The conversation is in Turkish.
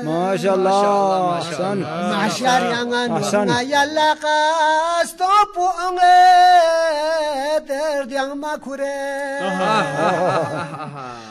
Maşallah. Ahsan. Maşar yangan Ahsan. yalla kas topu ange der yang makure.